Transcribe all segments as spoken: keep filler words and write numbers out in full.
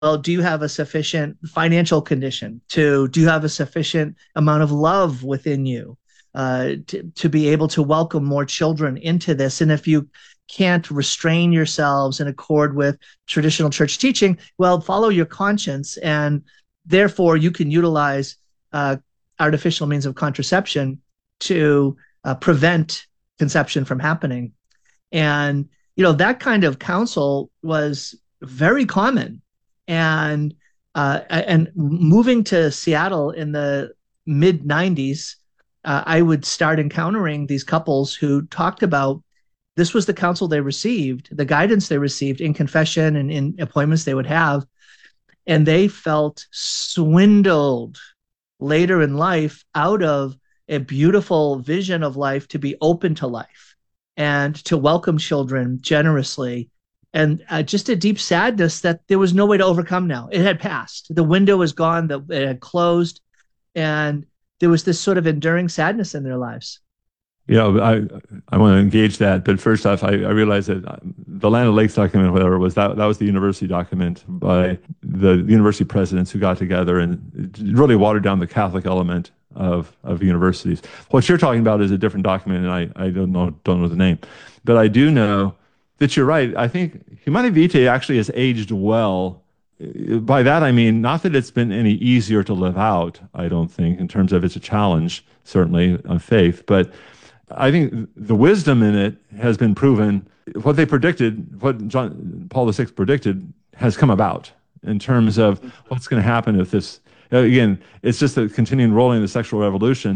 well, do you have a sufficient financial condition? To do you have a sufficient amount of love within you uh, to, to be able to welcome more children into this? And if you can't restrain yourselves in accord with traditional church teaching, well, follow your conscience, and therefore you can utilize uh, artificial means of contraception to uh, prevent conception from happening. And, you know, that kind of counsel was very common. And uh, and moving to Seattle in the mid nineties, uh, I would start encountering these couples who talked about this was the counsel they received, the guidance they received in confession and in appointments they would have. And they felt swindled later in life out of a beautiful vision of life to be open to life and to welcome children generously. And uh, just a deep sadness that there was no way to overcome now. It had passed. The window was gone. The, it had closed. And there was this sort of enduring sadness in their lives. Yeah, I I want to engage that, but first off, I, I realized that the Land O'Lakes document, whatever it was, that that was the university document by the university presidents who got together and really watered down the Catholic element of of universities. What you're talking about is a different document, and I I don't know don't know the name, but I do know that you're right. I think Humanae Vitae actually has aged well. By that I mean not that it's been any easier to live out. I don't think in terms of it's a challenge certainly of faith, but I think the wisdom in it has been proven. What they predicted, what John Paul the Sixth predicted, has come about in terms of what's going to happen if this. Again, it's just a continuing rolling of the sexual revolution,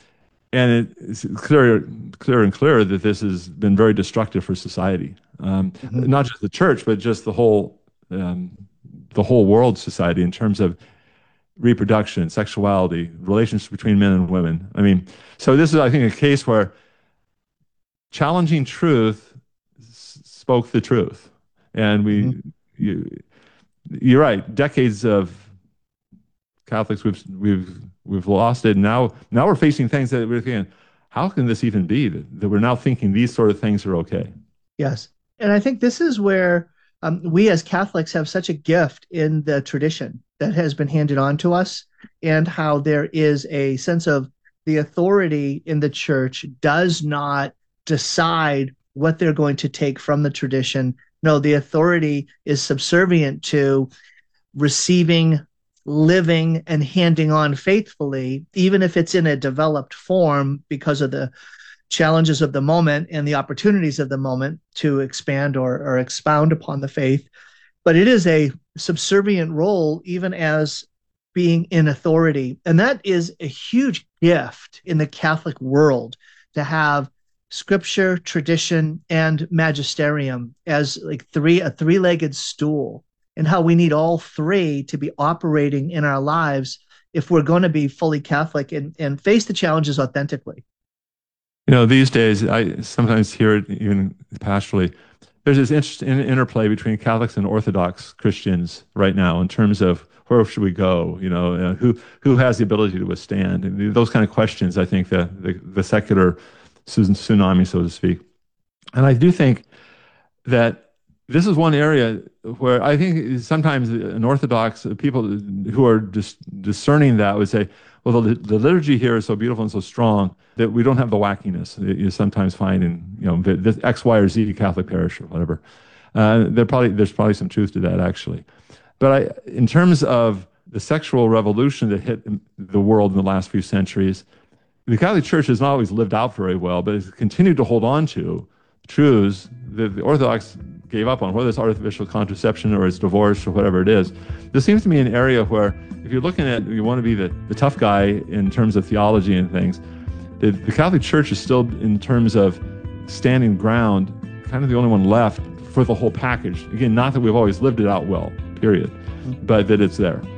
and it's clearer, clearer and clearer that this has been very destructive for society, um, mm-hmm. not just the church, but just the whole, um, the whole world society in terms of reproduction, sexuality, relationships between men and women. I mean, so this is, I think, a case where challenging truth s- spoke the truth. And we, mm-hmm. you, you're right, decades of Catholics, we've, we've, we've lost it. And now, now we're facing things that we're thinking, how can this even be that, that we're now thinking these sort of things are okay? Yes. And I think this is where um, we as Catholics have such a gift in the tradition that has been handed on to us, and how there is a sense of the authority in the church does not decide what they're going to take from the tradition. No, the authority is subservient to receiving, living, and handing on faithfully, even if it's in a developed form because of the challenges of the moment and the opportunities of the moment to expand or, or expound upon the faith. But it is a subservient role, even as being in authority. And that is a huge gift in the Catholic world, to have scripture, tradition, and magisterium as like three, a three-legged stool, and how we need all three to be operating in our lives if we're going to be fully Catholic and, and face the challenges authentically. You know, these days, I sometimes hear it even pastorally. There's this interesting interplay between Catholics and Orthodox Christians right now in terms of where should we go, you know, uh, who who has the ability to withstand, and those kind of questions. I think the the, the secular tsunami, so to speak. And I do think that this is one area where I think sometimes an Orthodox people who are dis- discerning that would say, well, the, the liturgy here is so beautiful and so strong that we don't have the wackiness that you sometimes find in, you know, the, the X, Y, or Z Catholic parish or whatever. Uh, there probably there's probably some truth to that, actually. But I, in terms of the sexual revolution that hit the world in the last few centuries, the Catholic Church has not always lived out very well, but has continued to hold on to truths that the Orthodox gave up on, whether it's artificial contraception or it's divorce or whatever it is. This seems to me an area where, if you're looking at, you want to be the, the tough guy in terms of theology and things, the, the Catholic Church is still, in terms of standing ground, kind of the only one left for the whole package. Again, not that we've always lived it out well, period, but that it's there.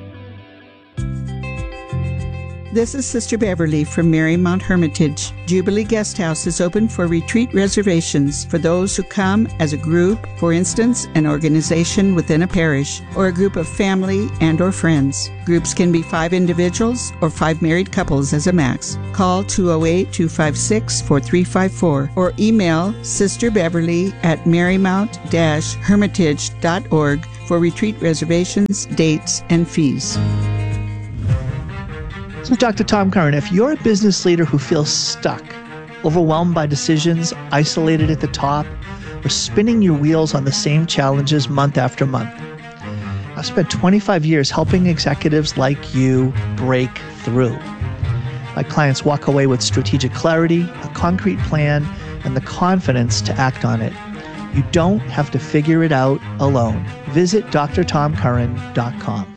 This is Sister Beverly from Marymount Hermitage. Jubilee Guest House is open for retreat reservations for those who come as a group, for instance, an organization within a parish, or a group of family and or friends. Groups can be five individuals or five married couples as a max. Call two oh eight, two five six, four three five four or email Sister Beverly at marymount dash hermitage dot org for retreat reservations, dates, and fees. So Doctor Tom Curran, if you're a business leader who feels stuck, overwhelmed by decisions, isolated at the top, or spinning your wheels on the same challenges month after month, I've spent twenty-five years helping executives like you break through. My clients walk away with strategic clarity, a concrete plan, and the confidence to act on it. You don't have to figure it out alone. Visit d r tom curran dot com.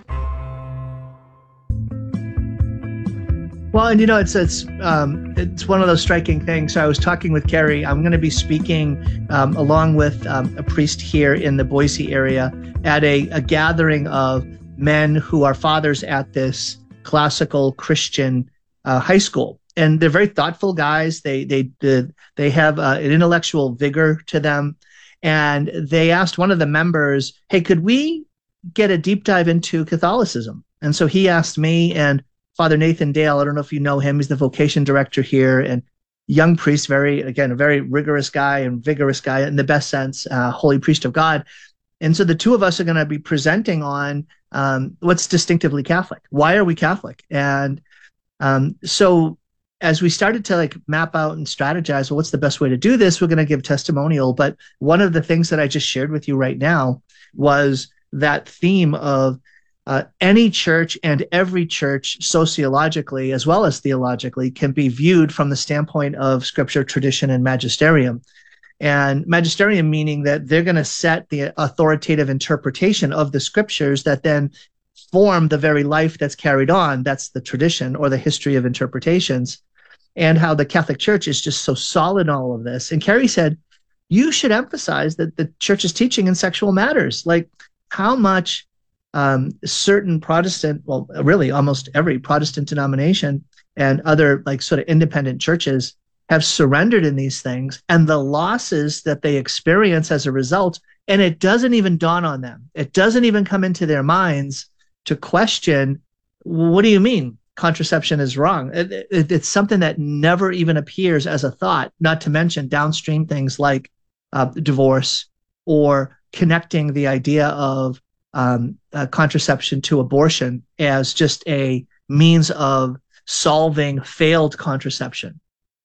Well, and you know, it's it's um, it's one of those striking things. So I was talking with Carrie. I'm going to be speaking um, along with um, a priest here in the Boise area at a, a gathering of men who are fathers at this classical Christian uh, high school, and they're very thoughtful guys. They they they, they have uh, an intellectual vigor to them, and they asked one of the members, "Hey, could we get a deep dive into Catholicism?" And so he asked me and Father Nathan Dale. I don't know if you know him. He's the vocation director here, and young priest, very, again, a very rigorous guy and vigorous guy in the best sense, uh, holy priest of God. And so the two of us are going to be presenting on um, what's distinctively Catholic. Why are we Catholic? And um, so as we started to like map out and strategize, well, what's the best way to do this? We're going to give testimonial. But one of the things that I just shared with you right now was that theme of Uh, any church and every church sociologically as well as theologically can be viewed from the standpoint of scripture, tradition, and magisterium. And magisterium meaning that they're going to set the authoritative interpretation of the scriptures that then form the very life that's carried on. That's the tradition or the history of interpretations, and how the Catholic Church is just so solid in all of this. And Carrie said, you should emphasize that the church's teaching in sexual matters, like how much Um, certain Protestant, well, really almost every Protestant denomination and other like sort of independent churches have surrendered in these things, and the losses that they experience as a result, and it doesn't even dawn on them. It doesn't even come into their minds to question, what do you mean contraception is wrong? It, it, it's something that never even appears as a thought, not to mention downstream things like uh, divorce or connecting the idea of Um, uh, contraception to abortion as just a means of solving failed contraception.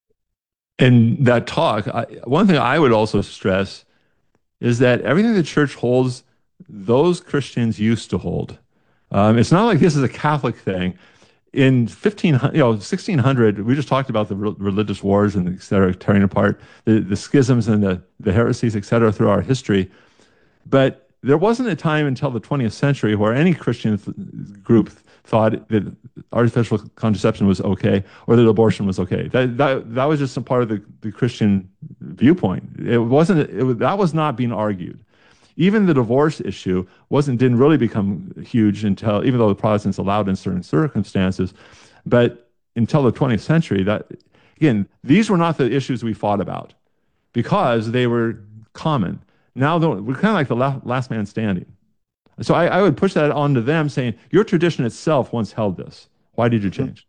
In that talk, I, one thing I would also stress is that everything the church holds, those Christians used to hold. Um, it's not like this is a Catholic thing. In fifteen hundred, you know, sixteen hundred, we just talked about the re religious wars and et cetera, tearing apart the, the schisms and the, the heresies, et cetera, through our history. But there wasn't a time until the twentieth century where any Christian th group thought that artificial contraception was okay or that abortion was okay. That that that was just some part of the, the Christian viewpoint. It wasn't. It was, that was not being argued. Even the divorce issue wasn't didn't really become huge until, even though the Protestants allowed in certain circumstances, but until the twentieth century. That again, these were not the issues we fought about because they were common. Now we're kind of like the last man standing. So I, I would push that onto them, saying, your tradition itself once held this. Why did you change?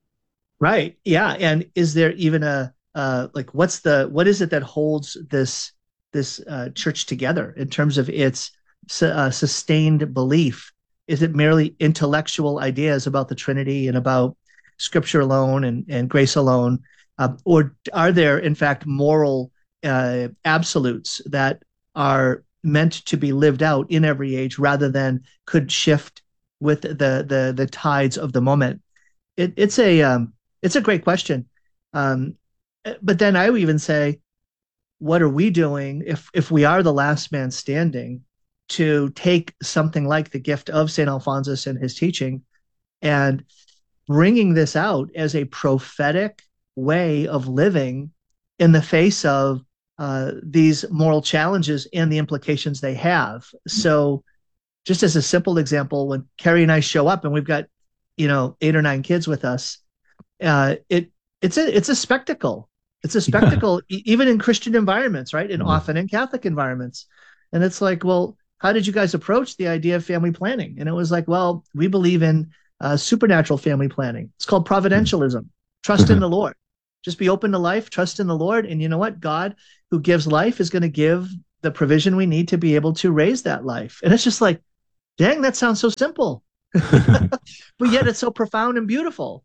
Right. Yeah. And is there even a, uh, like, what's the, what is it that holds this, this uh, church together in terms of its su uh, sustained belief? Is it merely intellectual ideas about the Trinity and about scripture alone and, and grace alone? Uh, or are there, in fact, moral uh, absolutes that are meant to be lived out in every age rather than could shift with the the the tides of the moment? It, it's a um, it's a great question, um, but then I would even say, what are we doing if if we are the last man standing to take something like the gift of Saint Alphonsus and his teaching and bringing this out as a prophetic way of living in the face of uh, these moral challenges and the implications they have? So just as a simple example, when Carrie and I show up and we've got, you know, eight or nine kids with us, uh, it it's a it's a spectacle. It's a spectacle, even in Christian environments, right? And mm-hmm. often in Catholic environments. And it's like, well, how did you guys approach the idea of family planning? And it was like, well, we believe in uh, supernatural family planning. It's called providentialism. Mm-hmm. Trust in the Lord. Just be open to life, trust in the Lord. And you know what? God, who gives life, is going to give the provision we need to be able to raise that life. And it's just like, Dang, that sounds so simple, but yet it's so profound and beautiful.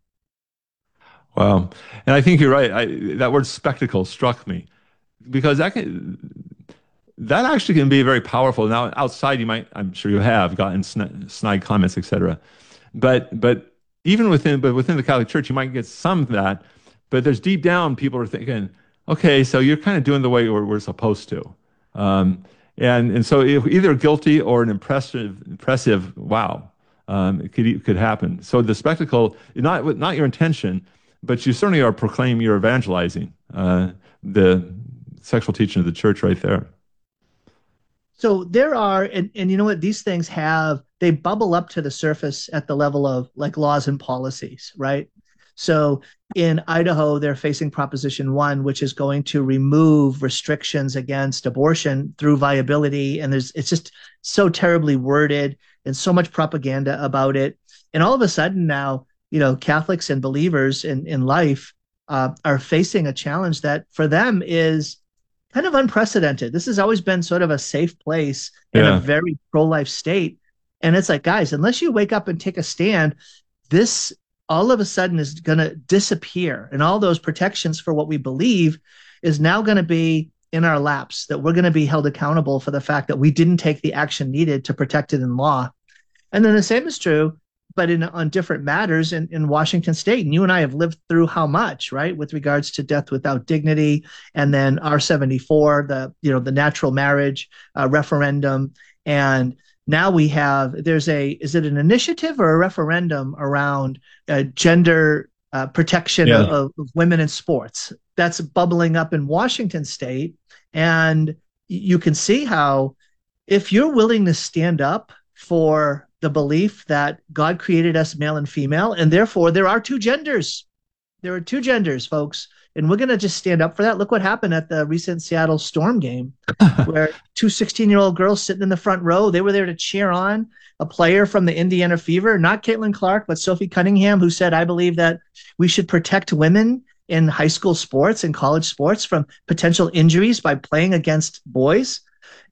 Wow. And I think you're right. I, that word spectacle struck me because that can, that actually can be very powerful. Now, outside, you might, I'm sure you have gotten sn snide comments, et cetera. But, but even within, but within the Catholic Church, you might get some of that. But there's deep down, people are thinking, okay, so you're kind of doing the way we're, we're supposed to. Um, and, and so if either guilty or an impressive, impressive, wow, um, it could, it could happen. So the spectacle, not, not your intention, but you certainly are proclaiming, you're evangelizing uh, the sexual teaching of the church right there. So there are, and, and you know what, these things have, they bubble up to the surface at the level of like laws and policies, right? So in Idaho, they're facing Proposition One, which is going to remove restrictions against abortion through viability. And there's, it's just so terribly worded and so much propaganda about it. And all of a sudden now, you know, Catholics and believers in, in life uh, are facing a challenge that for them is kind of unprecedented. This has always been sort of a safe place in Yeah. a very pro-life state. And it's like, guys, unless you wake up and take a stand, this all of a sudden is going to disappear. And all those protections for what we believe is now going to be in our laps, that we're going to be held accountable for the fact that we didn't take the action needed to protect it in law. And then the same is true, but in on different matters in, in Washington state. And you and I have lived through how much, right, with regards to death without dignity, and then R seventy-four, the, you know, the natural marriage uh, referendum. And now we have, there's a, is it an initiative or a referendum around uh, gender uh, protection Yeah. of, of women in sports that's bubbling up in Washington state. And you can see how if you're willing to stand up for the belief that God created us male and female, and therefore there are two genders. There are two genders, folks. And we're going to just stand up for that. Look what happened at the recent Seattle Storm game, where two sixteen-year-old girls sitting in the front row, they were there to cheer on a player from the Indiana Fever, not Caitlin Clark, but Sophie Cunningham, who said, I believe that we should protect women in high school sports and college sports from potential injuries by playing against boys.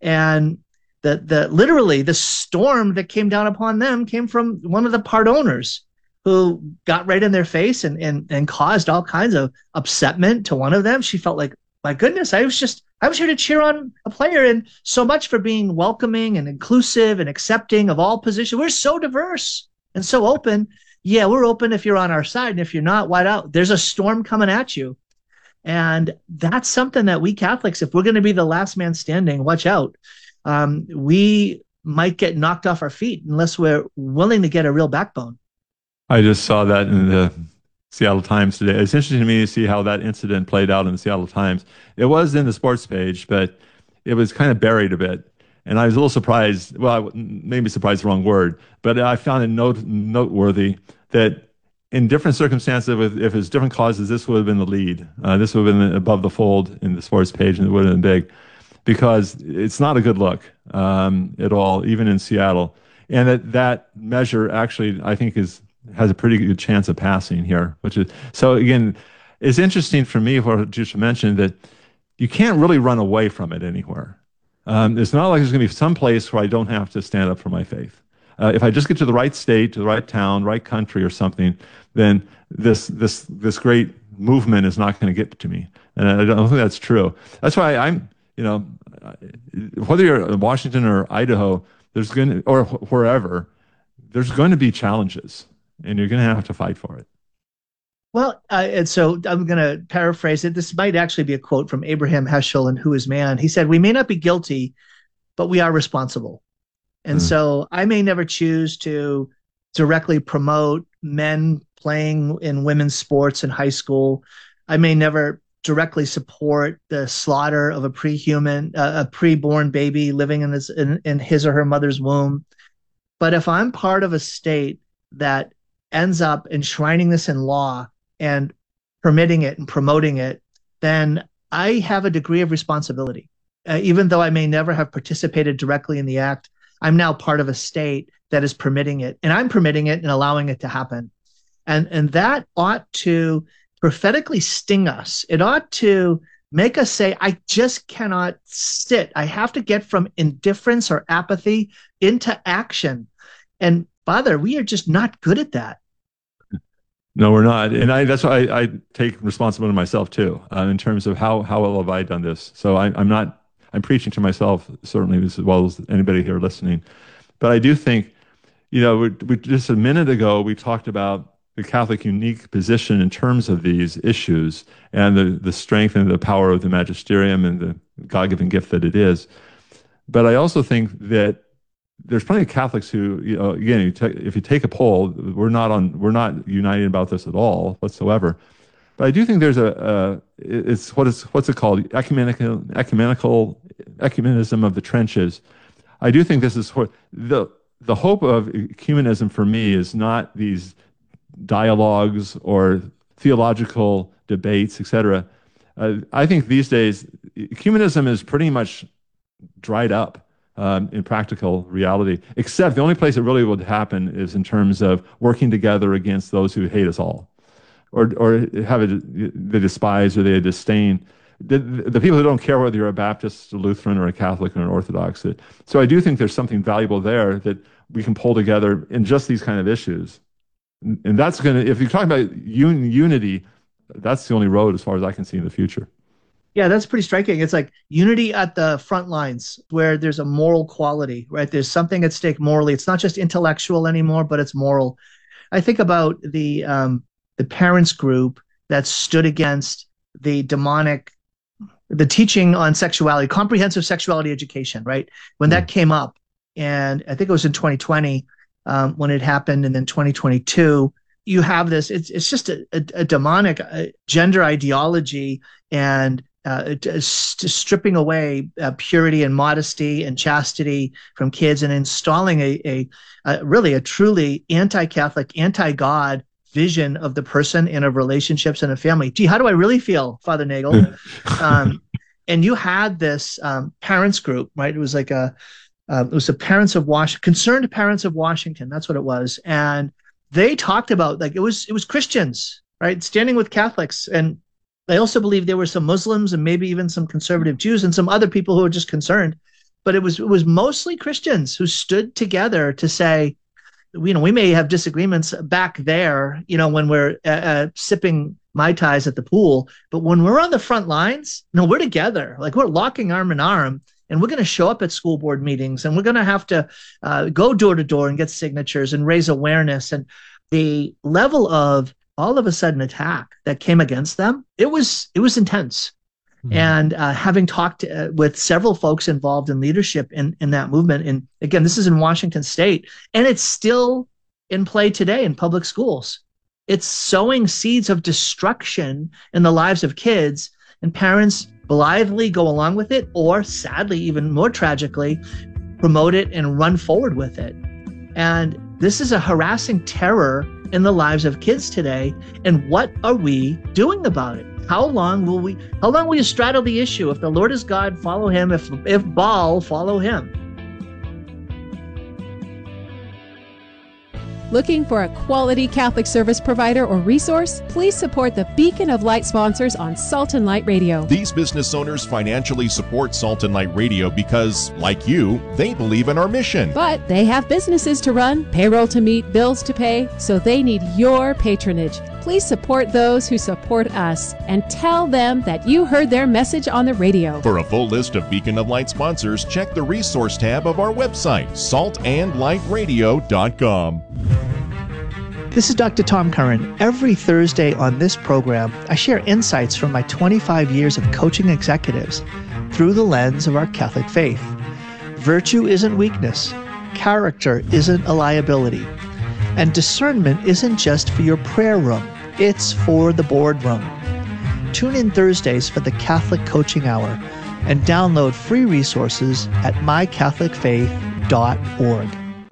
And the, the literally the storm that came down upon them came from one of the part owners, who got right in their face and, and, and caused all kinds of upsetment to one of them. She felt like, my goodness, I was just, I was here to cheer on a player, and so much for being welcoming and inclusive and accepting of all positions. We're so diverse and so open. Yeah, we're open if you're on our side. And if you're not, wide out. There's a storm coming at you. And that's something that we Catholics, if we're going to be the last man standing, watch out. Um, we might get knocked off our feet unless we're willing to get a real backbone. I just saw that in the Seattle Times today. It's interesting to me to see how that incident played out in the Seattle Times. It was in the sports page, but it was kind of buried a bit. And I was a little surprised. Well, maybe surprised, the wrong word, but I found it note, noteworthy that in different circumstances, if, if it's different causes, this would have been the lead. Uh, this would have been above the fold in the sports page, and it would have been big, because it's not a good look um, at all, even in Seattle. And that, that measure actually, I think, is has a pretty good chance of passing here, which is, so again, it's interesting for me what you just mentioned, that you can't really run away from it anywhere. Um, it's not like there's going to be some place where I don't have to stand up for my faith. Uh, if I just get to the right state, to the right town, right country or something, then this, this, this great movement is not going to get to me. And I don't think that's true. That's why I'm, you know, whether you're in Washington or Idaho, there's going to, or wherever, there's going to be challenges, and you're going to have to fight for it. Well, uh, and so I'm going to paraphrase it. This might actually be a quote from Abraham Heschel in Who is Man. He said, we may not be guilty, but we are responsible. And mm. so I may never choose to directly promote men playing in women's sports in high school. I may never directly support the slaughter of a pre-human, uh, a pre-born baby living in his, in, in his or her mother's womb. But if I'm part of a state that ends up enshrining this in law and permitting it and promoting it, then I have a degree of responsibility. Uh, even though I may never have participated directly in the act, I'm now part of a state that is permitting it, and I'm permitting it and allowing it to happen. And, and that ought to prophetically sting us. It ought to make us say, I just cannot sit. I have to get from indifference or apathy into action. And Father, we are just not good at that. No, we're not. And I, that's why I, I take responsibility myself too, uh, in terms of how, how well have I done this? So I, I'm not, I'm preaching to myself, certainly as well as anybody here listening. But I do think, you know, we, we just a minute ago, we talked about the Catholic unique position in terms of these issues and the, the strength and the power of the magisterium and the God-given gift that it is. But I also think that there's plenty of Catholics who, you know, again, you take, if you take a poll, we're not on, we're not united about this at all whatsoever. But I do think there's a, a it's what is what's it called, ecumenical, ecumenical, ecumenism of the trenches. I do think this is what the the hope of ecumenism for me is not these dialogues or theological debates, et cetera. Uh, I think these days ecumenism is pretty much dried up. Um, in practical reality, except the only place it really would happen is in terms of working together against those who hate us all, or or have a, they despise or they disdain the, the people who don't care whether you're a Baptist, a Lutheran, or a Catholic, or an Orthodox. So I do think there's something valuable there that we can pull together in just these kind of issues, and that's going to, if you're talking about un, unity, that's the only road as far as I can see in the future. Yeah, that's pretty striking. It's like unity at the front lines where there's a moral quality, right? There's something at stake morally. It's not just intellectual anymore, but it's moral. I think about the um, the parents group that stood against the demonic, the teaching on sexuality, comprehensive sexuality education, right? When that came up, and I think it was in twenty twenty um, when it happened, and then twenty twenty-two, you have this, it's, it's just a, a, a demonic uh, gender ideology and Uh, st- stripping away uh, purity and modesty and chastity from kids and installing a, a, a really a truly anti-Catholic, anti-God vision of the person in a relationships and a family. Gee, how do I really feel, Father Nagel? um, and you had this um, parents group, right? It was like a, uh, it was the parents of Washington, concerned parents of Washington. That's what it was. And they talked about, like, it was, it was Christians, right? Standing with Catholics. And I also believe there were some Muslims and maybe even some conservative Jews and some other people who were just concerned. But it was it was mostly Christians who stood together to say, you know, we may have disagreements back there, you know, when we're uh, uh, sipping Mai Tais at the pool. But when we're on the front lines, no, we're together. Like, we're locking arm in arm, and we're going to show up at school board meetings, and we're going to have to uh, go door to door and get signatures and raise awareness. And the level of all of a sudden attack that came against them, it was it was intense. Mm-hmm. And uh, having talked uh, with several folks involved in leadership in, in that movement, and again, this is in Washington State, and it's still in play today in public schools. It's sowing seeds of destruction in the lives of kids, and parents blithely go along with it, or sadly, even more tragically, promote it and run forward with it. And this is a harassing terror in the lives of kids today. And what are we doing about it? How long will we, how long will you straddle the issue? If the Lord is God, follow him. If, if Baal, follow him. Looking for a quality Catholic service provider or resource? Please support the Beacon of Light sponsors on Salt and Light Radio. These business owners financially support Salt and Light Radio because, like you, they believe in our mission. But they have businesses to run, payroll to meet, bills to pay, so they need your patronage. Please support those who support us and tell them that you heard their message on the radio. For a full list of Beacon of Light sponsors, check the resource tab of our website, salt and light radio dot com. This is Doctor Tom Curran. Every Thursday on this program, I share insights from my twenty-five years of coaching executives through the lens of our Catholic faith. Virtue isn't weakness. Character isn't a liability. And discernment isn't just for your prayer room. It's for the boardroom. Tune in Thursdays for the Catholic Coaching Hour and download free resources at my catholic faith dot org.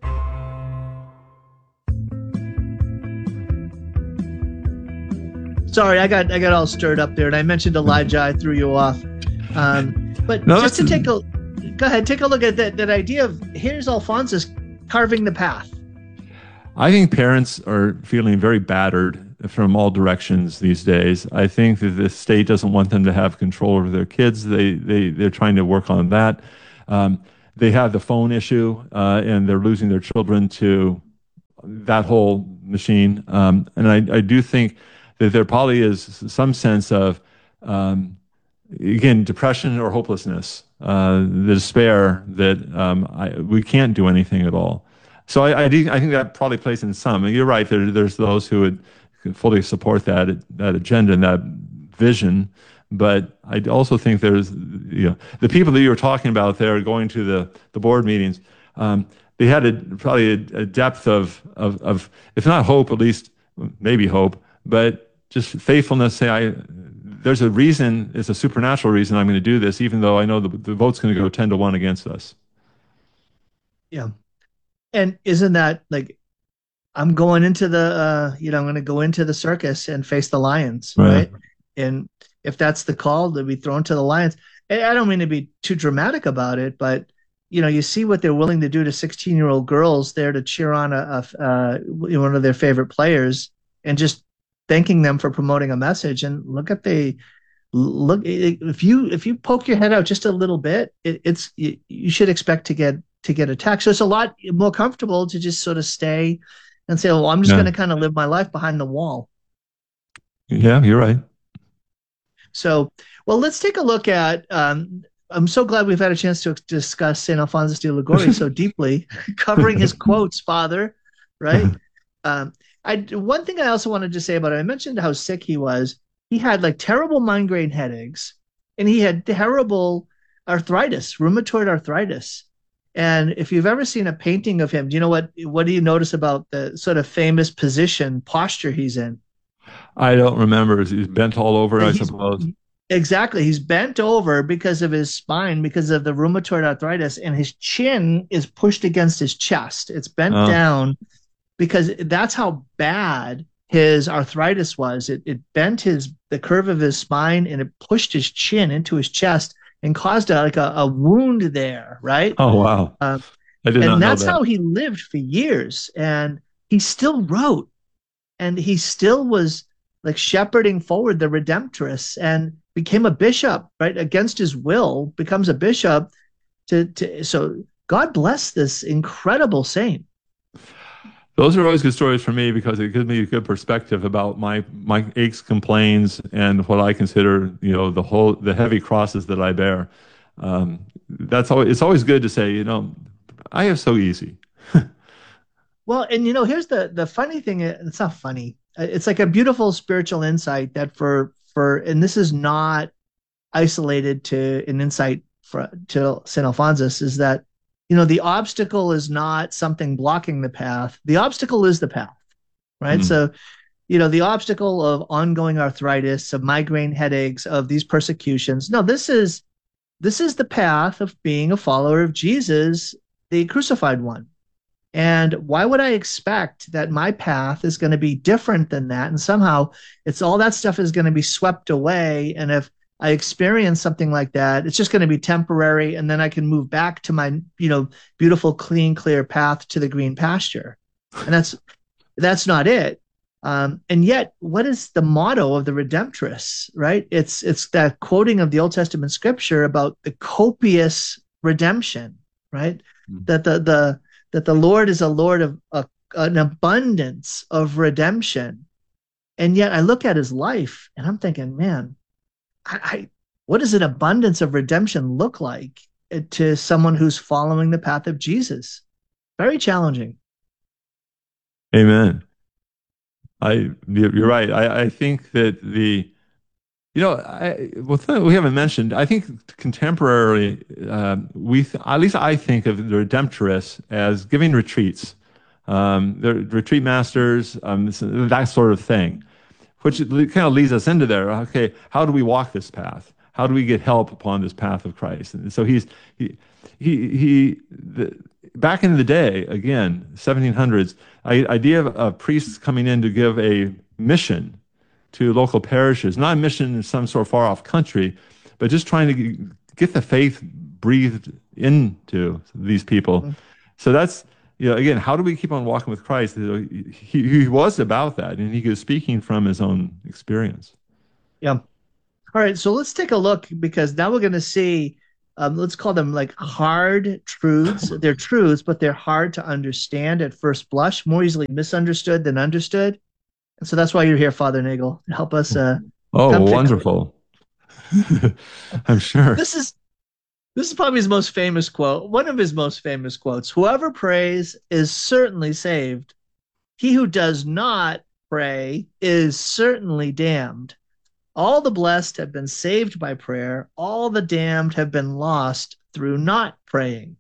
Sorry, I got I got all stirred up there, and I mentioned Elijah. I threw you off. Um, but no, just to take a go ahead, take a look at that that idea of here's Alphonsus carving the path. I think parents are feeling very battered from all directions these days. I think that the state doesn't want them to have control over their kids. They they they're trying to work on that. Um, they have the phone issue, uh, and they're losing their children to that whole machine. Um, and I, I do think that there probably is some sense of, um, again, depression or hopelessness, uh, the despair that um, I, we can't do anything at all. So I, I, do, I think that probably plays in some. And you're right, there, there's those who would fully support that, that agenda and that vision. But I also think there's, you know, the people that you were talking about there going to the, the board meetings, um, they had a, probably a, a depth of, of, of, if not hope, at least maybe hope, but just faithfulness. Say, I, there's a reason, it's a supernatural reason I'm going to do this, even though I know the, the vote's going to go ten to one against us. Yeah. And isn't that like, I'm going into the, uh, you know, I'm going to go into the circus and face the lions, right? right? And if that's the call, to be thrown to the lions. And I don't mean to be too dramatic about it, but you know, you see what they're willing to do to sixteen-year-old girls there to cheer on a, a uh, one of their favorite players, and just thanking them for promoting a message. And look at the look. If you if you poke your head out just a little bit, it, it's you, you should expect to get to get attacked. So it's a lot more comfortable to just sort of stay and say, "Well, I'm just yeah. going to kind of live my life behind the wall." Yeah, you're right. So, well, let's take a look at. Um, I'm so glad we've had a chance to discuss Saint Alphonsus de Liguori so deeply, covering his quotes, Father, right? Um, I one thing I also wanted to say about it, I mentioned how sick he was. He had like terrible migraine headaches, and he had terrible arthritis, rheumatoid arthritis. And if you've ever seen a painting of him, do you know what what do you notice about the sort of famous position, posture he's in? I don't remember. He's bent all over, I suppose. Exactly. He's bent over because of his spine, because of the rheumatoid arthritis, and his chin is pushed against his chest. It's bent oh. down because that's how bad his arthritis was. It, it bent his the curve of his spine, and it pushed his chin into his chest and caused a, like a, a wound there, right? Oh, wow. Um, I did and not know that's that. how he lived for years. And he still wrote, and he still was like shepherding forward the Redemptorists, and became a bishop, right? Against his will, becomes a bishop. To, to so God bless this incredible saint. Those are always good stories for me because it gives me a good perspective about my my aches, complaints, and what I consider, you know, the whole the heavy crosses that I bear. Um, that's always it's always good to say, you know, I have so easy. Well, and you know, here's the the funny thing. It's not funny. It's like a beautiful spiritual insight that for for and this is not isolated to an insight for, to Saint Alphonsus, is that, you know, the obstacle is not something blocking the path. The obstacle is the path, right? Mm-hmm. So, you know, the obstacle of ongoing arthritis, of migraine headaches, of these persecutions. No, this is this is the path of being a follower of Jesus, the crucified one. And why would I expect that my path is going to be different than that? And somehow it's all that stuff is going to be swept away. And if I experience something like that, it's just going to be temporary. And then I can move back to my, you know, beautiful, clean, clear path to the green pasture. And that's, that's not it. Um, and yet, what is the motto of the Redemptorists, right? It's, it's that quoting of the Old Testament scripture about the copious redemption, right? Mm-hmm. That the, the, that the Lord is a Lord of a, an abundance of redemption. And yet I look at his life and I'm thinking, man, I, I what does an abundance of redemption look like to someone who's following the path of Jesus? Very challenging. Amen. I, you're right. I, I think that the, you know, I, well, we haven't mentioned, I think contemporarily, uh, we, th at least I think of the Redemptorists as giving retreats. Um, they're retreat masters, um, that sort of thing, which kind of leads us into there. Okay, how do we walk this path? How do we get help upon this path of Christ? And so he's, he, he, he the, back in the day, again, seventeen hundreds, idea of, of priests coming in to give a mission to local parishes, not a mission in some sort of far off country, but just trying to get the faith breathed into these people. Mm-hmm. So that's you know, again, how do we keep on walking with Christ? He, he was about that, and he was speaking from his own experience. Yeah. All right, so let's take a look, because now we're going to see, um, let's call them like hard truths. They're truths, but they're hard to understand at first blush, more easily misunderstood than understood. And so that's why you're here, Father Nagel, to help us. Uh, oh, wonderful. I'm sure. This is this is probably his most famous quote, one of his most famous quotes. Whoever prays is certainly saved. He who does not pray is certainly damned. All the blessed have been saved by prayer. All the damned have been lost through not praying.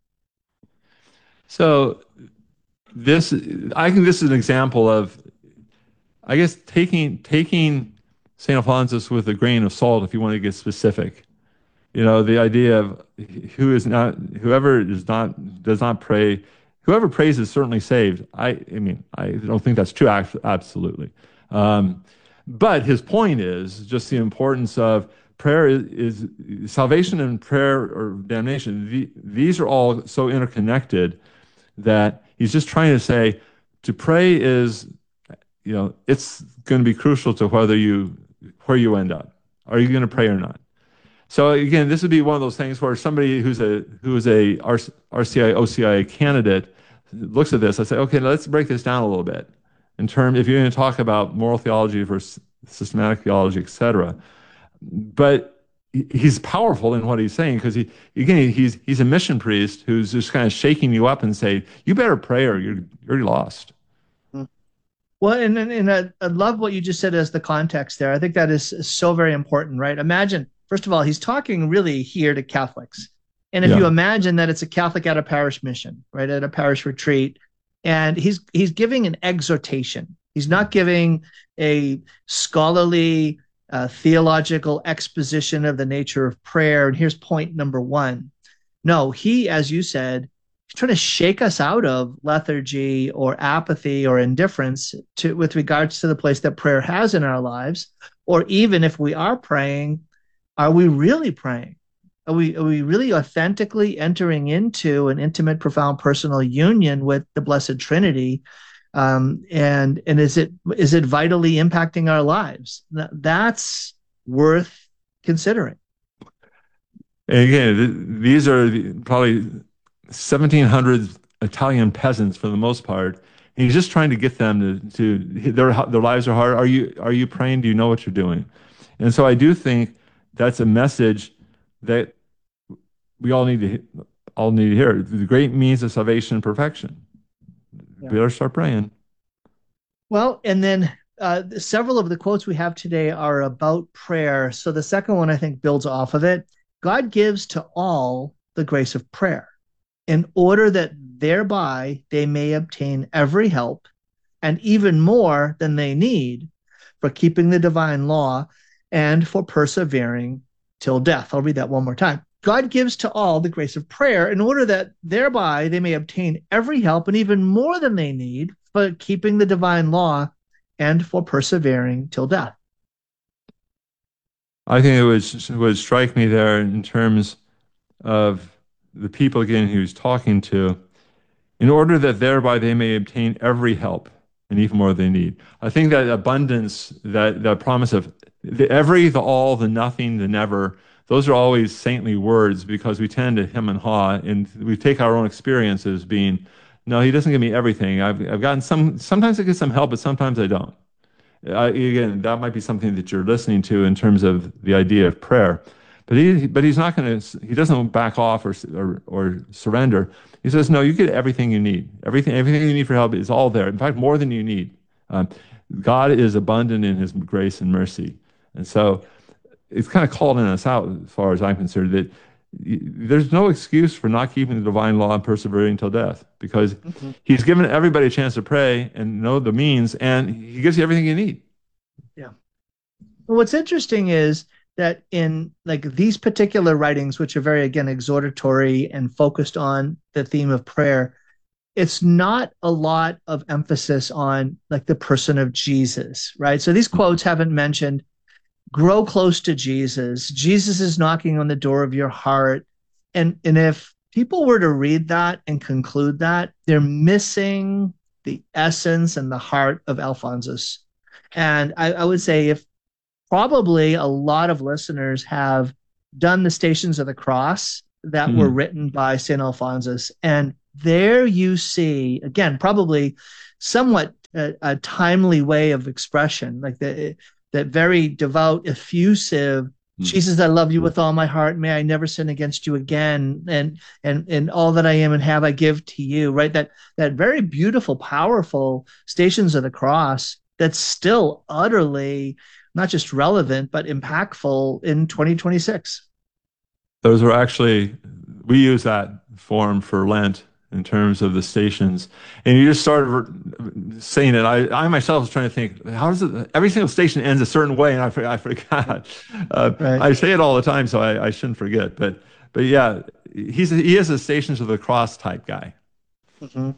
So this, I think this is an example of, I guess, taking taking Saint Alphonsus with a grain of salt, if you want to get specific. You know, the idea of who is not, whoever is not, does not pray, whoever prays is certainly saved. I, I mean, I don't think that's true, absolutely. Um, but his point is just the importance of prayer is, is salvation and prayer or damnation. The, these are all so interconnected that he's just trying to say to pray is, you know, it's going to be crucial to whether you, where you end up. Are you going to pray or not? So again, this would be one of those things where somebody who's a who is a R C I O C I A candidate looks at this. I say, okay, let's break this down a little bit in terms, if you're going to talk about moral theology versus systematic theology, et cetera. But he's powerful in what he's saying, because he again he's he's a mission priest who's just kind of shaking you up and saying, you better pray or you're you're lost. Well, and, and, and I, I love what you just said as the context there. I think that is so very important, right? Imagine, first of all, he's talking really here to Catholics. And if yeah. you imagine that it's a Catholic at a parish mission, right, at a parish retreat, and he's he's giving an exhortation. He's not giving a scholarly, uh, theological exposition of the nature of prayer. And here's point number one. No, he, as you said, trying to shake us out of lethargy or apathy or indifference to with regards to the place that prayer has in our lives. Or even if we are praying, are we really praying? Are we are we really authentically entering into an intimate, profound personal union with the Blessed Trinity? Um, and and is it is it vitally impacting our lives? That's worth considering. And again, these are probably seventeen hundred Italian peasants for the most part. He's just trying to get them to, to their their lives are hard. Are you are you praying? Do you know what you're doing? And so I do think that's a message that we all need to all need to hear. The great means of salvation and perfection. Yeah. We better start praying. Well, and then uh, several of the quotes we have today are about prayer. So the second one, I think, builds off of it. God gives to all the grace of prayer, in order that thereby they may obtain every help, and even more than they need, for keeping the divine law and for persevering till death. I'll read that one more time. God gives to all the grace of prayer, in order that thereby they may obtain every help, and even more than they need, for keeping the divine law and for persevering till death. I think it would, would strike me there in terms of the people, again, he was talking to, in order that thereby they may obtain every help and even more they need. I think that abundance, that, that promise of the every, the all, the nothing, the never, those are always saintly words, because we tend to hem and haw, and we take our own experiences being, no, he doesn't give me everything. I've, I've gotten some, sometimes I get some help, but sometimes I don't. I, again, that might be something that you're listening to in terms of the idea of prayer. But he, but he's not going to. He doesn't back off or, or or surrender. He says, "No, you get everything you need. Everything, everything you need for help is all there. In fact, more than you need. Um, God is abundant in His grace and mercy, and so it's kind of calling us out, as far as I'm concerned, that there's no excuse for not keeping the divine law and persevering until death, because mm-hmm. He's given everybody a chance to pray and know the means, and He gives you everything you need." Yeah. Well, what's interesting is that in like these particular writings, which are very, again, exhortatory and focused on the theme of prayer, it's not a lot of emphasis on like the person of Jesus, right? So these quotes haven't mentioned, grow close to Jesus. Jesus is knocking on the door of your heart. And, and if people were to read that and conclude that, they're missing the essence and the heart of Alphonsus. And I, I would say if probably a lot of listeners have done the Stations of the Cross that mm. were written by Saint Alphonsus. And there you see, again, probably somewhat a, a timely way of expression, like the, that very devout, effusive, mm. Jesus, I love you with all my heart. May I never sin against you again. And, and, and all that I am and have, I give to you, right? That, that very beautiful, powerful Stations of the Cross that's still utterly not just relevant, but impactful in twenty twenty-six. Those were actually, we use that form for Lent in terms of the stations. And you just started saying it. I, I myself was trying to think, how does it, every single station ends a certain way, and I, I forgot. Uh, right. I say it all the time, so I, I shouldn't forget. But but yeah, he's a, he is a Stations of the Cross type guy. Mm-hmm.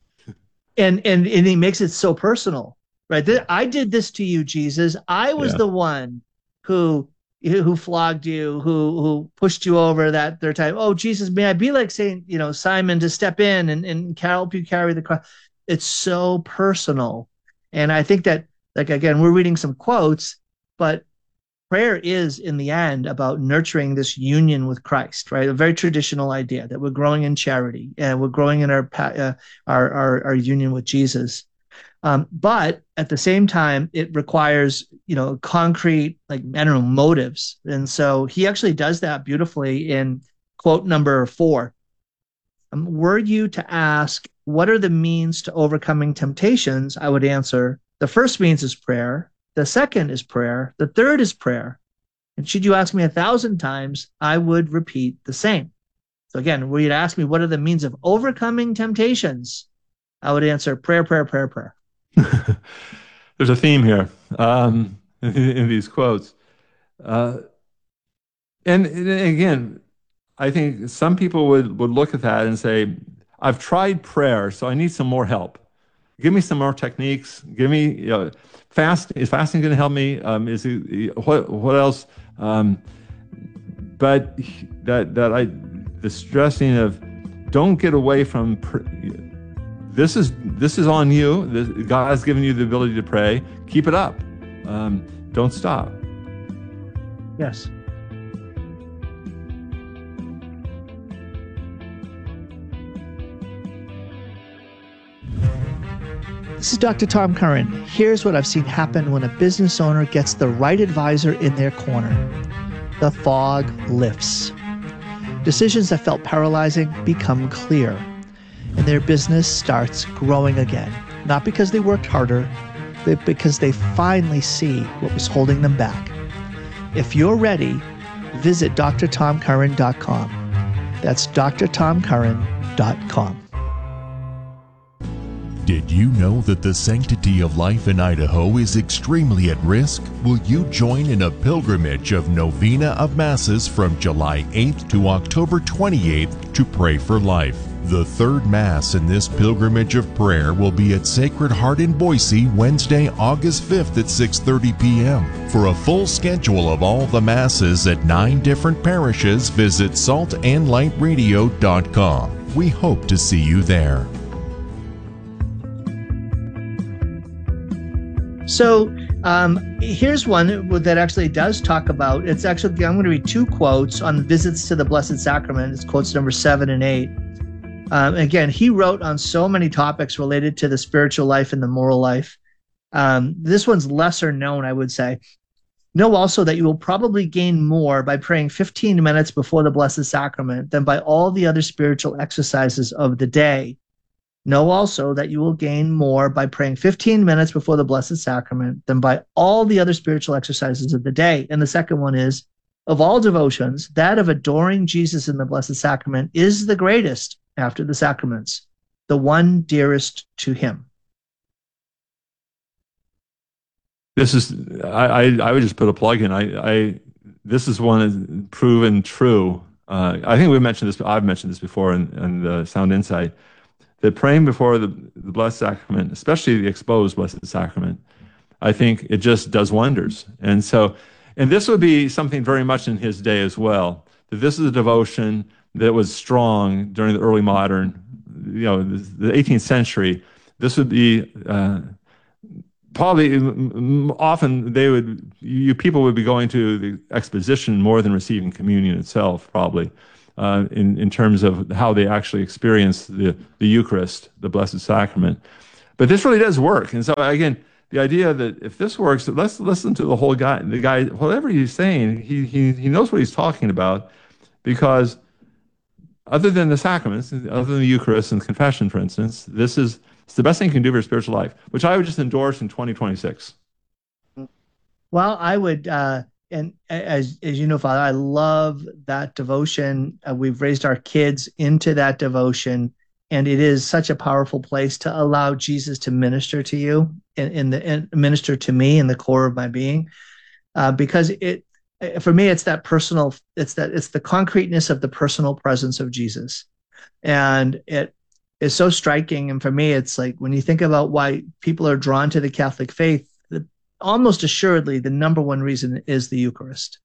And, and, and he makes it so personal. Right. I did this to you, Jesus. I was yeah. the one who who flogged you, who who pushed you over that third time. Oh, Jesus, may I be like Saint, you know, Simon to step in and, and help you carry the cross. It's so personal. And I think that, like, again, we're reading some quotes, but prayer is in the end about nurturing this union with Christ, right? A very traditional idea that we're growing in charity and we're growing in our uh, our, our our union with Jesus. Um, but at the same time, it requires, you know, concrete, like, I don't know, motives. And so he actually does that beautifully in quote number four. Um, were you to ask, what are the means to overcoming temptations? I would answer, the first means is prayer. The second is prayer. The third is prayer. And should you ask me a thousand times, I would repeat the same. So again, were you to ask me, what are the means of overcoming temptations? I would answer prayer, prayer, prayer, prayer. There's a theme here um, in, in these quotes. Uh, and, and again, I think some people would, would look at that and say, I've tried prayer, so I need some more help. Give me some more techniques. Give me, you know, fast. Is fasting going to help me? Um, is it, what, what else? Um, but that, that I, the stressing of don't get away from pr- This is this is on you. This, God has given you the ability to pray. Keep it up. Um, don't stop. Yes. This is Doctor Tom Curran. Here's what I've seen happen when a business owner gets the right advisor in their corner. The fog lifts. Decisions that felt paralyzing become clear. And their business starts growing again, not because they worked harder, but because they finally see what was holding them back. If you're ready, visit D R tom curran dot com. That's D R tom curran dot com. Did you know that the sanctity of life in Idaho is extremely at risk? Will you join in a pilgrimage of Novena of Masses from July eighth to October twenty-eighth to pray for life? The third Mass in this pilgrimage of prayer will be at Sacred Heart in Boise, Wednesday, August fifth at six thirty p.m. For a full schedule of all the Masses at nine different parishes, visit salt and light radio dot com. We hope to see you there. So um, here's one that actually does talk about, it's actually, I'm going to read two quotes on visits to the Blessed Sacrament. It's quotes number seven and eight. Um, again, he wrote on so many topics related to the spiritual life and the moral life. Um, this one's lesser known, I would say. Know also that you will probably gain more by praying fifteen minutes before the Blessed Sacrament than by all the other spiritual exercises of the day. Know also that you will gain more by praying fifteen minutes before the Blessed Sacrament than by all the other spiritual exercises of the day. And the second one is, of all devotions, that of adoring Jesus in the Blessed Sacrament is the greatest after the sacraments, the one dearest to him. This is, I, I, I would just put a plug in. I, I this is one that's proven true. Uh, I think we mentioned this, I've mentioned this before in, in the Sound Insight, that praying before the, the Blessed Sacrament, especially the exposed Blessed Sacrament, I think it just does wonders. And so, and this would be something very much in his day as well, that this is a devotion that was strong during the early modern, you know, the, the eighteenth century. This would be uh, probably often they would you people would be going to the exposition more than receiving communion itself, probably. Uh, in, in terms of how they actually experience the, the Eucharist, the Blessed Sacrament. But this really does work. And so, again, the idea that if this works, let's listen to the whole guy, the guy, whatever he's saying, he, he, he knows what he's talking about, because other than the sacraments, other than the Eucharist and confession, for instance, this is it's the best thing you can do for your spiritual life, which I would just endorse in twenty twenty-six. Well, I would... Uh... And as as you know, Father, I love that devotion. Uh, we've raised our kids into that devotion, and it is such a powerful place to allow Jesus to minister to you and, in the and minister to me in the core of my being. Uh, because it, for me, it's that personal. It's that it's the concreteness of the personal presence of Jesus, and it is so striking. And for me, it's like when you think about why people are drawn to the Catholic faith, almost assuredly, the number one reason is the Eucharist.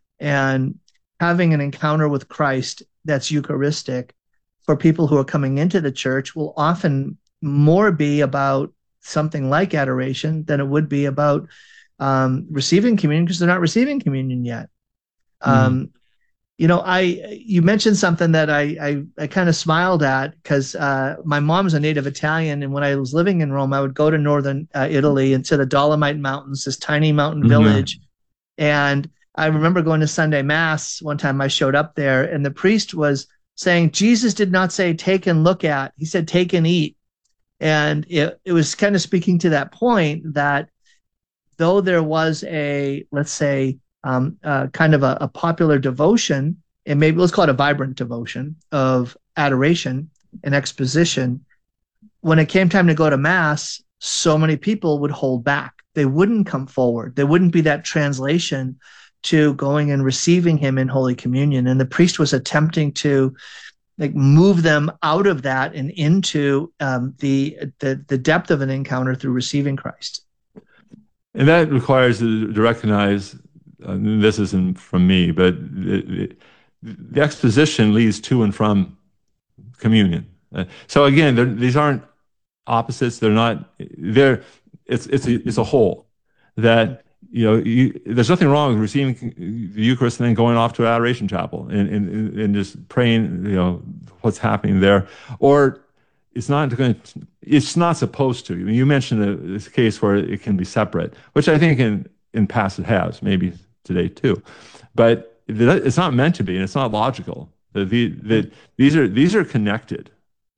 And having an encounter with Christ that's Eucharistic for people who are coming into the church will often more be about something like adoration than it would be about um, receiving communion, because they're not receiving communion yet. Mm. Um, you know, I you mentioned something that I I, I kind of smiled at, because uh, my mom's a native Italian, and when I was living in Rome, I would go to northern uh, Italy and to the Dolomite Mountains, this tiny mountain village. Mm-hmm. And I remember going to Sunday Mass one time. I showed up there, and the priest was saying, Jesus did not say take and look at, he said take and eat. And it, it was kind of speaking to that point that though there was a, let's say, Um, uh, kind of a, a popular devotion, and maybe let's call it a vibrant devotion of adoration and exposition, when it came time to go to Mass, so many people would hold back. They wouldn't come forward. There wouldn't be that translation to going and receiving him in Holy Communion. And the priest was attempting to like move them out of that and into um, the, the the depth of an encounter through receiving Christ. And that requires to, to recognize, Uh, this isn't from me, but the, the exposition leads to and from communion. Uh, so again, these aren't opposites. They're not. They're. It's it's a, it's a whole. That you know, you, there's nothing wrong with receiving the Eucharist and then going off to Adoration Chapel and and, and just praying. You know what's happening there, or it's not going. To, it's not supposed to. I mean, you mentioned a, this case where it can be separate, which I think in in past it has, maybe today too, but it's not meant to be, and it's not logical. The, the, the, these are these are connected.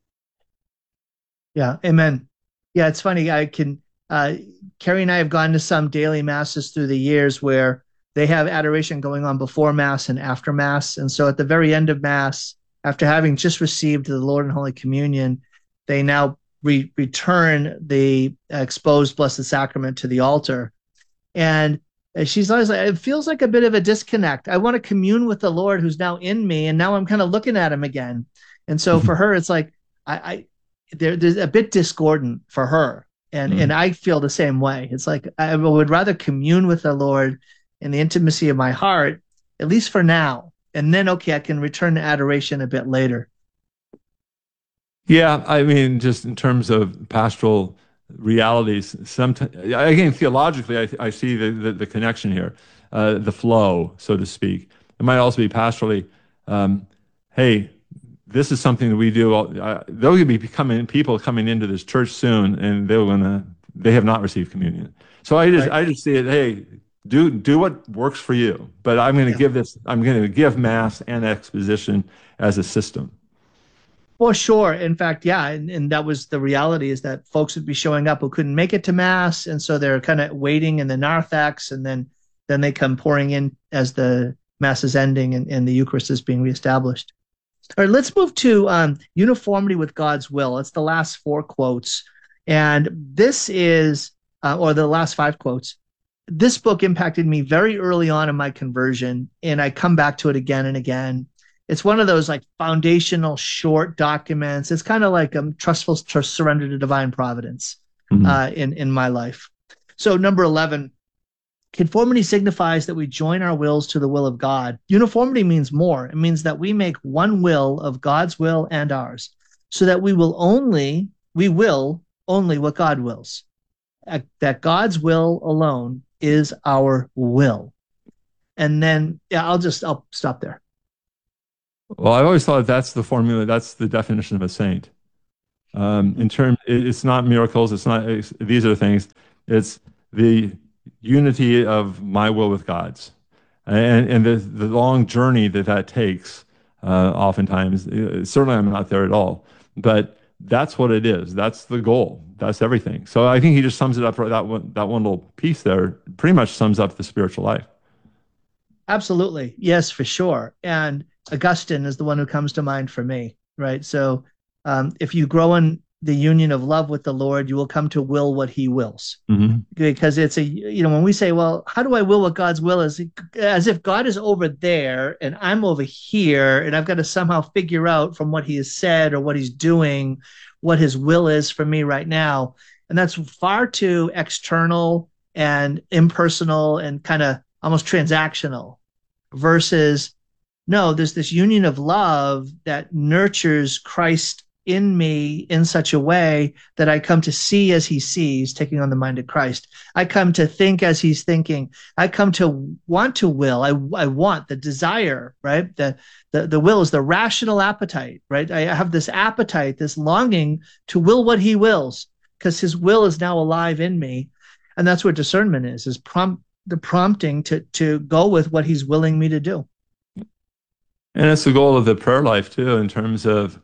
Yeah, amen. Yeah, it's funny. I can uh, Carrie and I have gone to some daily masses through the years where they have adoration going on before Mass and after Mass, and so at the very end of Mass, after having just received the Lord and Holy Communion, they now re- return the exposed Blessed Sacrament to the altar, and she's always like, it feels like a bit of a disconnect. I want to commune with the Lord who's now in me, and now I'm kind of looking at him again. And so for her, it's like I, I there, there's a bit discordant for her, and mm. and I feel the same way. It's like I would rather commune with the Lord in the intimacy of my heart, at least for now, and then okay, I can return to adoration a bit later. Yeah, I mean, just in terms of pastoral realities, sometimes again theologically I, I see the, the, the connection here, uh, the flow, so to speak. It might also be pastorally, um, hey, this is something that we do. All, uh, there'll be coming people coming into this church soon, and they're gonna they have not received communion. So I just right. I just see it. Hey, do do what works for you, but I'm going to yeah. give this. I'm going to give Mass and exposition as a system. Well, sure. In fact, yeah, and, and that was the reality, is that folks would be showing up who couldn't make it to Mass, and so they're kind of waiting in the narthex, and then then they come pouring in as the Mass is ending and, and the Eucharist is being reestablished. All right, let's move to um, uniformity with God's will. It's the last four quotes, and this is, uh, or the last five quotes. This book impacted me very early on in my conversion, and I come back to it again and again. It's one of those like foundational short documents. It's kind of like um, trustful to surrender to divine providence mm-hmm. uh, in, in my life. So number eleven, Conformity signifies that we join our wills to the will of God. Uniformity means more. It means that we make one will of God's will and ours, so that we will only, we will only what God wills. That God's will alone is our will. And then, yeah, I'll just, I'll stop there. Well, I've always thought that's the formula, that's the definition of a saint. Um, in terms, it's not miracles, it's not, it's, these are things, it's the unity of my will with God's. And, and the, the long journey that that takes, uh, oftentimes, certainly I'm not there at all, but that's what it is. That's the goal. That's everything. So I think he just sums it up, that one, that one little piece there pretty much sums up the spiritual life. Absolutely. Yes, for sure. And Augustine is the one who comes to mind for me, right? So um, if you grow in the union of love with the Lord, you will come to will what he wills. Mm-hmm. Because it's a, you know, when we say, well, how do I will what God's will is? As if God is over there and I'm over here and I've got to somehow figure out from what he has said or what he's doing, what his will is for me right now. And that's far too external and impersonal and kind of almost transactional versus, no, there's this union of love that nurtures Christ in me in such a way that I come to see as he sees, taking on the mind of Christ. I come to think as he's thinking. I come to want to will. I, I want the desire, right? The, the, the will is the rational appetite, right? I have this appetite, this longing to will what he wills because his will is now alive in me. And that's what discernment is, is prompt, the prompting to, to go with what he's willing me to do. And it's the goal of the prayer life too, in terms of,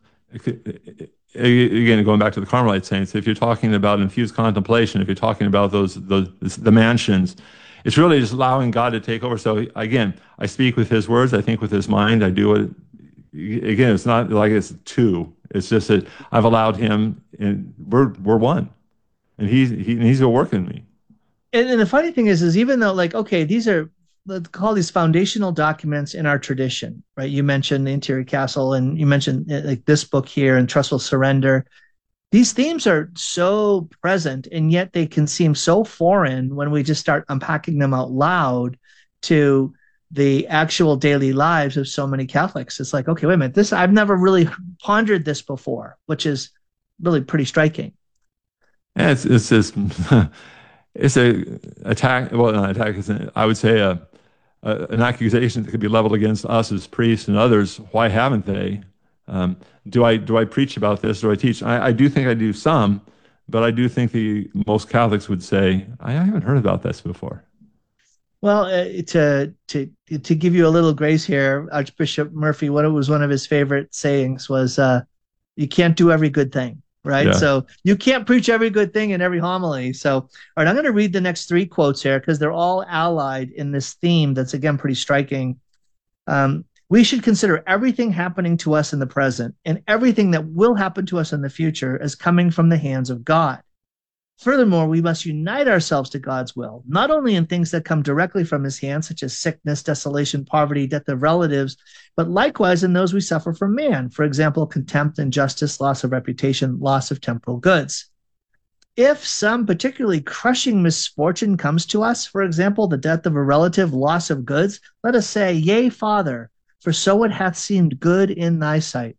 again, going back to the Carmelite saints, if you're talking about infused contemplation, if you're talking about those, those the mansions, it's really just allowing God to take over. So again, I speak with his words, I think with his mind, I do it. Again, it's not like it's two. It's just that I've allowed him, and we're we're one, and he's he, he's a work in me. And, and the funny thing is, is even though like okay, these are, let's call these foundational documents in our tradition, right? You mentioned the Interior Castle, and you mentioned like this book here and Trustful Surrender. These themes are so present, and yet they can seem so foreign when we just start unpacking them out loud to the actual daily lives of so many Catholics. It's like, okay, wait a minute, this I've never really pondered this before, which is really pretty striking. Yeah, it's it's this it's a attack. Well, not attack. It's an, I would say a. Uh, an accusation that could be leveled against us as priests and others. Why haven't they? Um, do I do I preach about this? Do I teach? I, I do think I do some, but I do think the most Catholics would say, I haven't heard about this before. Well, uh, to to to give you a little grace here, Archbishop Murphy, what it was one of his favorite sayings was, uh, "You can't do every good thing." Right. Yeah. So you can't preach every good thing in every homily. So, all right, I'm going to read the next three quotes here because they're all allied in this theme that's, again, pretty striking. Um, we should consider everything happening to us in the present and everything that will happen to us in the future as coming from the hands of God. Furthermore, we must unite ourselves to God's will, not only in things that come directly from his hand, such as sickness, desolation, poverty, death of relatives, but likewise in those we suffer from man. For example, contempt, injustice, loss of reputation, loss of temporal goods. If some particularly crushing misfortune comes to us, for example, the death of a relative, loss of goods, let us say, Yea, Father, for so it hath seemed good in thy sight.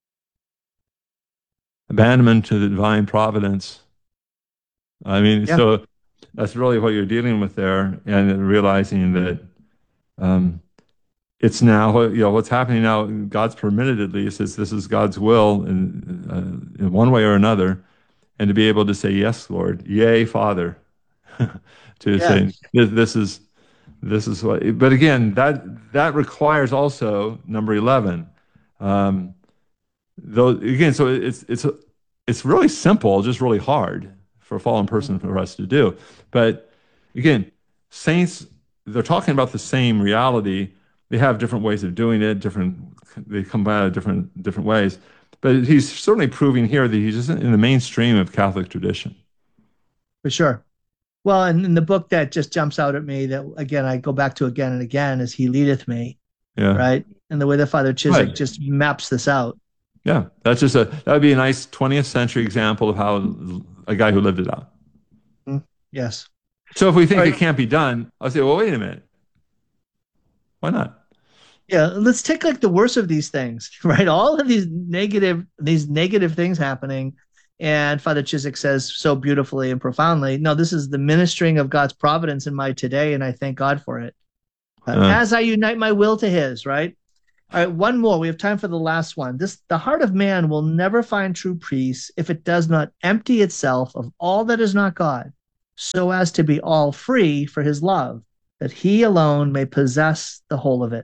Abandonment to the divine providence. I mean, yeah. So that's really what you're dealing with there, and realizing that um, it's now, you know, what's happening now, God's permitted at least, is this is God's will in, uh, in one way or another, and to be able to say, yes, Lord, yea, Father, to yeah. say, this is, this is what, but again, that, that requires also, number eleven, um, though, again, so it's, it's, it's really simple, just really hard for a fallen person for us to do. But again, saints, they're talking about the same reality. They have different ways of doing it, different, they come by different different ways. But he's certainly proving here that he's just in the mainstream of Catholic tradition. For sure. Well, and in the book that just jumps out at me that, again, I go back to again and again is He Leadeth Me, yeah. right? And the way that Father Chiswick right. just maps this out. Yeah, that's just a, that would be a nice twentieth century example of how a guy who lived it out. Mm, yes. So if we think Right. it can't be done, I'll say, well, wait a minute. Why not? Yeah, let's take like the worst of these things, right? All of these negative, these negative things happening. And Father Chiswick says so beautifully and profoundly, no, this is the ministering of God's providence in my today, and I thank God for it. Uh, Uh. As I unite my will to his, right? All right, one more. We have time for the last one. This the heart of man will never find true peace if it does not empty itself of all that is not God, so as to be all free for his love, that he alone may possess the whole of it.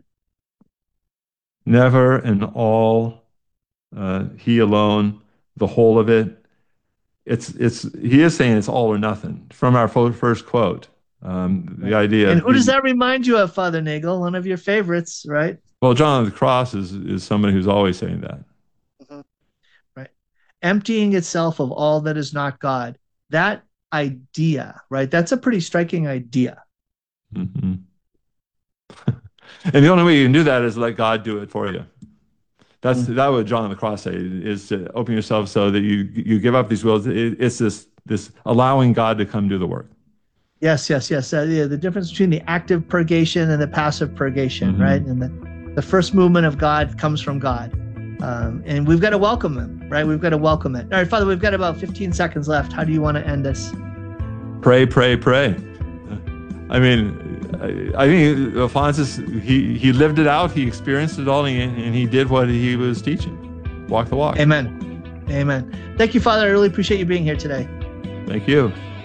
Never and all, uh, he alone, the whole of it. It's it's he is saying it's all or nothing from our fo- first quote. Um, the idea. And of who does he- that remind you of, Father Nagel? One of your favorites, right? Well, John of the Cross is is somebody who's always saying that. Mhm. Right. Emptying itself of all that is not God. That idea, right? That's a pretty striking idea. hmm And the only way you can do that is let God do it for you. That's Mhm. that what John of the Cross say is to open yourself so that you you give up these wills. It, it's this this allowing God to come do the work. Yes, yes, yes. Uh, yeah, the difference between the active purgation and the passive purgation, Mhm. right? And the, the first movement of God comes from God. Um, and we've got to welcome him, right? We've got to welcome it. All right, Father, we've got about fifteen seconds left. How do you want to end this? Pray, pray, pray. I mean, I, I think Alphonsus, he, he lived it out, he experienced it all, and he, and he did what he was teaching. Walk the walk. Amen. Amen. Thank you, Father. I really appreciate you being here today. Thank you.